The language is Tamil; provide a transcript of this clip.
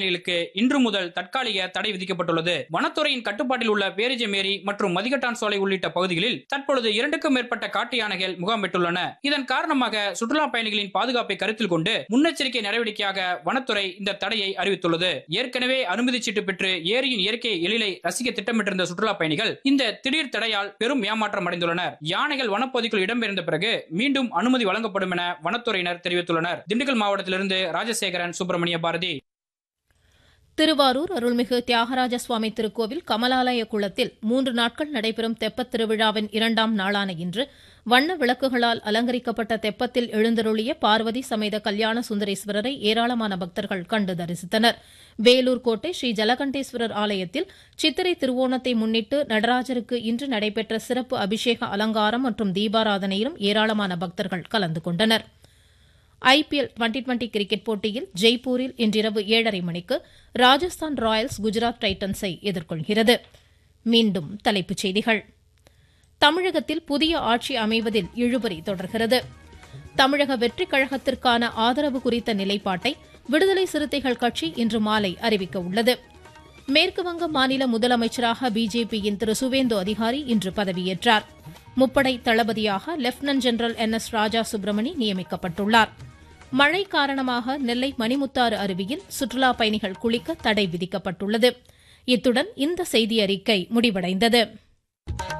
பயணிகளுக்கு இன்று முதல் தற்காலிக தடை விதிக்கப்பட்டுள்ளது. வனத்துறையின் கட்டுப்பாட்டில் உள்ள பேரிஜமேரி மற்றும் மதிகட்டான் சோலை உள்ளிட்ட பகுதிகளில் தற்பொழுது 2க்கும் மேற்பட்ட காட்டு யானைகள் முகாமிட்டுள்ளன. இதன் காரணமாக சுற்றுலா பயணிகளின் பாதுகாப்பை கருத்தில் கொண்டு முன்னெச்சரிக்கை நடவடிக்கையாக வனத்துறை இந்த தடையை அறிவித்துள்ளது. ஏற்கனவே அனுமதி சீட்டு பெற்று ஏரியின் இயற்கை எழிலை ரசிக்க திட்டமிட்டிருந்த சுற்றுலா பயணிகள் இந்த திடீர் தடையால் பெரும் ஏமாற்றம் அடைந்துள்ளனர். யானைகள் வனப்பகுதிக்குள் இடம்பெயர்ந்த பிறகு மீண்டும் அனுமதி வழங்கப்படும் என வனத்துறையினர் தெரிவித்துள்ளனர். திண்டுக்கல் மாவட்டத்திலிருந்து ராஜசேகரன், சுப்பிரமணிய பாரதி. திருவாரூர் அருள்மிகு தியாகராஜ சுவாமி திருக்கோவில் கமலாலய குளத்தில் 3 நாட்கள் நடைபெறும் தெப்பத் திருவிழாவின் 2ஆம் நாளான இன்று வண்ண விளக்குகளால் அலங்கரிக்கப்பட்ட தெப்பத்தில் எழுந்தருளிய பார்வதி சமேத கல்யாண சுந்தரேஸ்வரரை ஏராளமான பக்தர்கள் கண்டு தரிசித்தனர். வேலூர் கோட்டை ஸ்ரீ ஜலகண்டேஸ்வரர் ஆலயத்தில் சித்திரை திருவோணத்தை முன்னிட்டு நடராஜருக்கு இன்று நடைபெற்ற சிறப்பு அபிஷேக அலங்காரம் மற்றும் தீபாராதனையிலும் ஏராளமான பக்தர்கள் கலந்து கொண்டனர். IPL டுவெண்டி கிரிக்கெட் போட்டியில் ஜெய்ப்பூரில் இன்றிரவு 7:30 மணிக்கு ராஜஸ்தான் ராயல்ஸ் குஜராத் டைட்டன்ஸை எதிர்கொள்கிறது. மீண்டும் தலைப்புச் செய்திகள். தமிழகத்தில் புதிய ஆட்சி அமைவதில் இழுபறி தொடர்கிறது. தமிழக வெற்றிக் கழகத்திற்கான ஆதரவு குறித்த நிலைப்பாட்டை விடுதலை சிறுத்தைகள் கட்சி இன்று மாலை அறிவிக்க உள்ளது. மேற்குவங்க மாநில முதலமைச்சராக பிஜேபியின் திரு சுவேந்து அதிகாரி இன்று பதவியேற்றார். முப்படை தளபதியாக லெப்டினன்ட் ஜெனரல் NS ராஜா சுப்பிரமணி நியமிக்கப்பட்டுள்ளார். மழை காரணமாக நெல்லை மணிமுத்தாறு அருவியில் சுற்றுலா பயணிகள் குளிக்க தடை விதிக்கப்பட்டுள்ளது. இத்துடன் இந்த செய்தியறிக்கை முடிவடைந்தது.